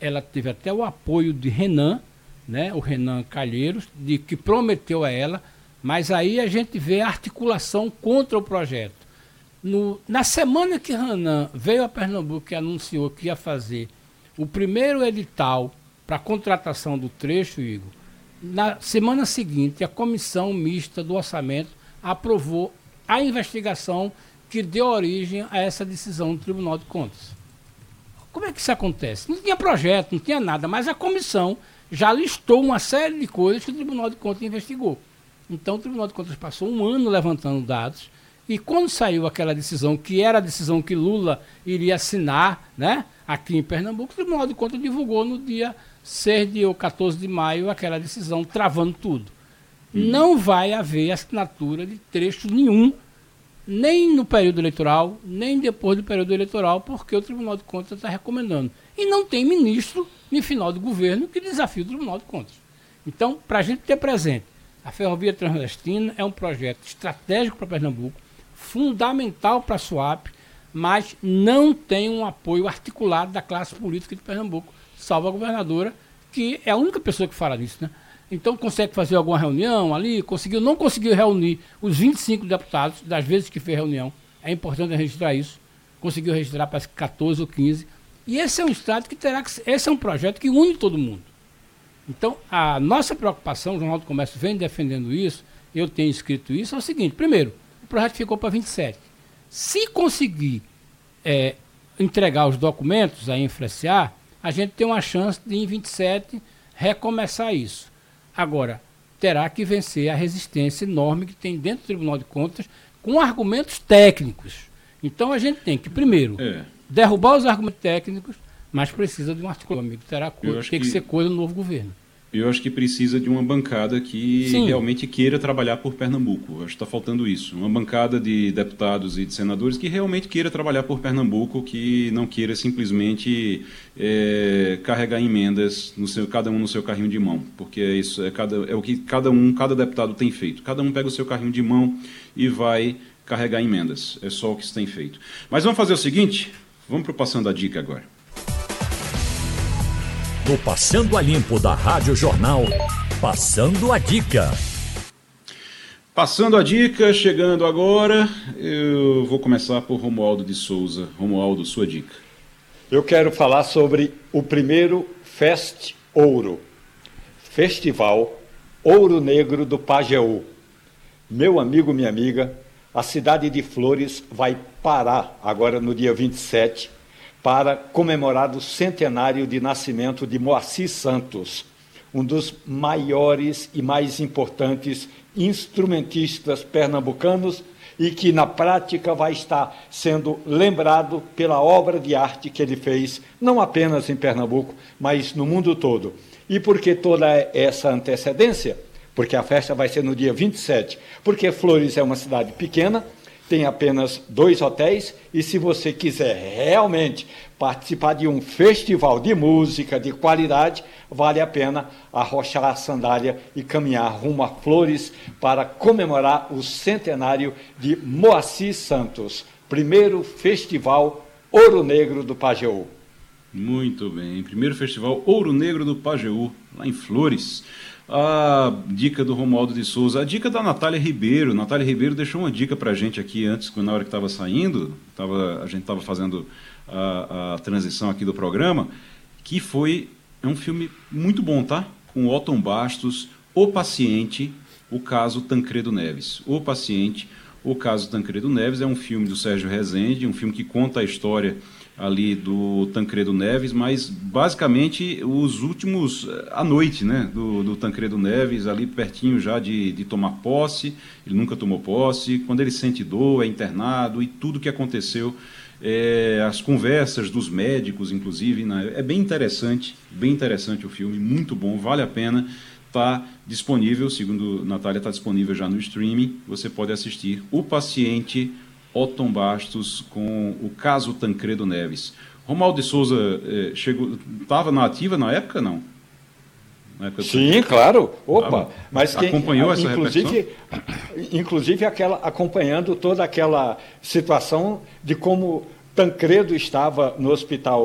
ela teve até o apoio de Renan, né, o Renan Calheiros, que prometeu a ela, mas aí a gente vê a articulação contra o projeto. Na semana que Renan veio a Pernambuco e anunciou que ia fazer o primeiro edital para a contratação do trecho, Igor, na semana seguinte a comissão mista do orçamento aprovou a investigação que deu origem a essa decisão do Tribunal de Contas. Como é que isso acontece? Não tinha projeto, não tinha nada, mas a comissão já listou uma série de coisas que o Tribunal de Contas investigou. Então o Tribunal de Contas passou um ano levantando dados e quando saiu aquela decisão, que era a decisão que Lula iria assinar, né, aqui em Pernambuco, o Tribunal de Contas divulgou no dia 6 ou 14 de maio aquela decisão, travando tudo. Não vai haver assinatura de trecho nenhum, nem no período eleitoral, nem depois do período eleitoral, porque o Tribunal de Contas está recomendando. E não tem ministro, nem final de governo, que desafie o Tribunal de Contas. Então, para a gente ter presente, a Ferrovia Transnordestina é um projeto estratégico para Pernambuco, fundamental para a SUAP, mas não tem um apoio articulado da classe política de Pernambuco, salvo a governadora, que é a única pessoa que fala disso, né? Então consegue fazer alguma reunião ali, não conseguiu reunir os 25 deputados das vezes que fez reunião, é importante registrar isso, conseguiu registrar parece que 14 ou 15, e esse é um estado que esse é um projeto que une todo mundo. Então a nossa preocupação, o Jornal do Comércio vem defendendo isso, eu tenho escrito isso, é o seguinte: primeiro, o projeto ficou para 27, se conseguir entregar os documentos à Infraciar, a gente tem uma chance de em 27 recomeçar isso. Agora, terá que vencer a resistência enorme que tem dentro do Tribunal de Contas com argumentos técnicos. Então a gente tem que, primeiro, derrubar os argumentos técnicos, mas precisa de um articulamento. Tem que ser coisa do novo governo. Eu acho que precisa de uma bancada que realmente queira trabalhar por Pernambuco. Acho que está faltando isso. Uma bancada de deputados e de senadores que realmente queira trabalhar por Pernambuco, que não queira simplesmente carregar emendas, cada um no seu carrinho de mão. Porque é o que cada deputado tem feito. Cada um pega o seu carrinho de mão e vai carregar emendas. É só o que se tem feito. Mas vamos fazer o seguinte, vamos para o Passando a Dica agora. No Passando a Limpo da Rádio Jornal, Passando a Dica. Passando a Dica, chegando agora, eu vou começar por Romualdo de Souza. Romualdo, sua dica. Eu quero falar sobre o primeiro Fest Ouro, Festival Ouro Negro do Pajeú. Meu amigo, minha amiga, a cidade de Flores vai parar agora no dia 27 para comemorar o centenário de nascimento de Moacir Santos, um dos maiores e mais importantes instrumentistas pernambucanos e que, na prática, vai estar sendo lembrado pela obra de arte que ele fez, não apenas em Pernambuco, mas no mundo todo. E por que toda essa antecedência? Porque a festa vai ser no dia 27, porque Flores é uma cidade pequena, tem apenas 2 hotéis, e se você quiser realmente participar de um festival de música de qualidade, vale a pena arrochar a sandália e caminhar rumo a Flores para comemorar o centenário de Moacir Santos, primeiro Festival Ouro Negro do Pajeú. Muito bem, primeiro Festival Ouro Negro do Pajeú, lá em Flores. A dica do Romualdo de Souza, a dica da Natália Ribeiro. Natália Ribeiro deixou uma dica para a gente aqui antes, na hora que estava saindo, a gente estava fazendo a transição aqui do programa, que é um filme muito bom, tá? Com Otton Bastos, O Paciente, o caso Tancredo Neves. O Paciente, o caso Tancredo Neves é um filme do Sérgio Rezende, um filme que conta a história ali do Tancredo Neves, mas basicamente os últimos, à noite, né, do Tancredo Neves, ali pertinho já de tomar posse. Ele nunca tomou posse, quando ele sente dor, é internado, e tudo que aconteceu, as conversas dos médicos, inclusive, né, é bem interessante o filme, muito bom, vale a pena. Está disponível, segundo Natália, está disponível já no streaming, você pode assistir O Paciente, Otton Bastos, com o caso Tancredo Neves. Romualdo de Souza estava na ativa na época, não? Na época Sim, claro. Opa, mas acompanhou essa inclusive acompanhando toda aquela situação de como Tancredo estava no hospital